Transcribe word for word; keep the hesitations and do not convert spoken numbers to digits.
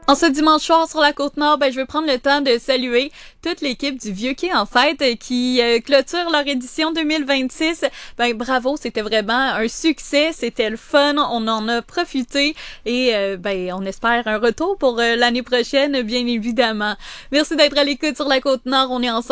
En ce dimanche soir sur la Côte-Nord, ben, je vais prendre le temps de saluer toute l'équipe du Vieux Quai en fête euh, qui euh, clôture leur édition deux mille vingt-six. Ben, bravo, c'était vraiment un succès, c'était le fun, on en a profité et euh, ben, on espère un retour pour euh, l'année prochaine, bien évidemment. Merci d'être à l'écoute sur la Côte-Nord, on est ensemble.